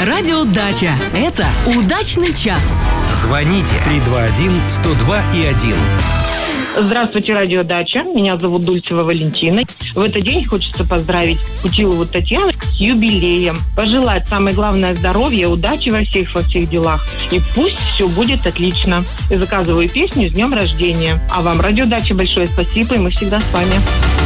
Радио Дача. Это удачный час. Звоните 321-102-1. Здравствуйте, Радио Дача. Меня зовут Дульцева Валентина. В этот день хочется поздравить Путилову Татьяну с юбилеем. Пожелать самое главное здоровья, удачи во всех делах. И пусть все будет отлично. И заказываю песню с днем рождения. А вам, Радио Дача, большое спасибо, и мы всегда с вами.